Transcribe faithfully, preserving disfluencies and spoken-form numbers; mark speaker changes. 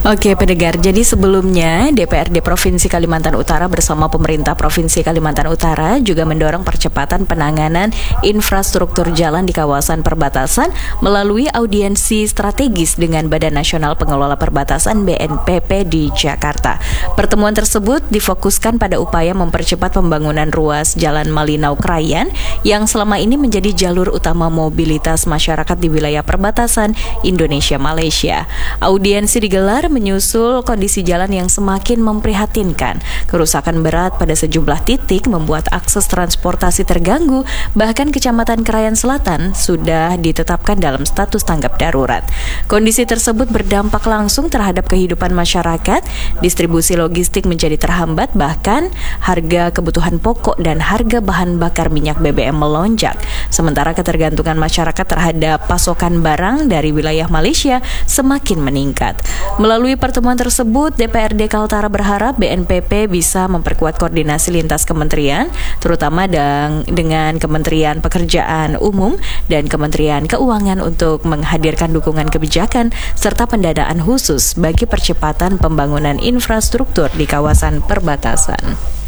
Speaker 1: Oke, pendengar. Jadi sebelumnya D P R D Provinsi Kalimantan Utara bersama pemerintah Provinsi Kalimantan Utara juga mendorong percepatan penanganan infrastruktur jalan di kawasan perbatasan melalui audiensi strategis dengan Badan Nasional Pengelola Perbatasan B N P P di Jakarta. Pertemuan tersebut difokuskan pada upaya mempercepat pembangunan ruas Jalan Malinau Krayan yang selama ini menjadi jalur utama mobilitas masyarakat di wilayah perbatasan Indonesia-Malaysia. Audiensi digelar menyusul kondisi jalan yang semakin memprihatinkan. Kerusakan berat pada sejumlah titik membuat akses transportasi terganggu, bahkan Kecamatan Krayan Selatan sudah ditetapkan dalam status tanggap darurat. Kondisi tersebut berdampak langsung terhadap kehidupan masyarakat, distribusi logistik menjadi terhambat, bahkan harga kebutuhan pokok dan harga bahan bakar minyak B B M melonjak. Sementara ketergantungan masyarakat terhadap pasokan barang dari wilayah Malaysia semakin meningkat. Melalui pertemuan tersebut, D P R D Kaltara berharap B N P P bisa memperkuat koordinasi lintas kementerian, terutama dengan Kementerian Pekerjaan Umum dan Kementerian Keuangan untuk menghadirkan dukungan kebijakan serta pendanaan khusus bagi percepatan pembangunan infrastruktur di kawasan perbatasan.